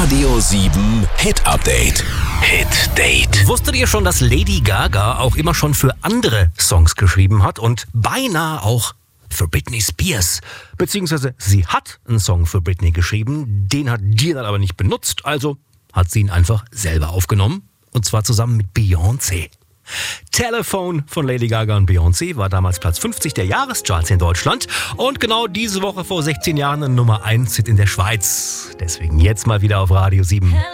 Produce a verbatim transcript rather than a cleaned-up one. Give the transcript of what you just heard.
Radio sieben Hit Update. Hit Date. Wusstet ihr schon, dass Lady Gaga auch immer schon für andere Songs geschrieben hat und beinahe auch für Britney Spears? Beziehungsweise sie hat einen Song für Britney geschrieben, den hat die dann aber nicht benutzt, also hat sie ihn einfach selber aufgenommen und zwar zusammen mit Beyoncé. Telephone von Lady Gaga und Beyoncé war damals Platz fünfzig der Jahrescharts in Deutschland und genau diese Woche vor sechzehn Jahren ein Nummer eins Hit in der Schweiz. Deswegen jetzt mal wieder auf Radio sieben.